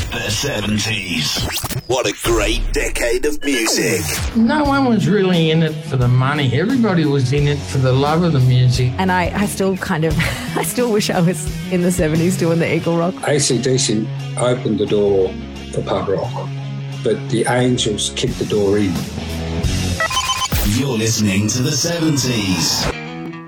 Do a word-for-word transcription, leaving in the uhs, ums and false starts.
The seventies. What a great decade of music. No one was really in it for the money. Everybody was in it for the love of the music. And I, I still kind of, I still wish I was in the seventies doing the Eagle Rock. A C D C opened the door for pub rock, but the Angels kicked the door in. You're listening to the seventies.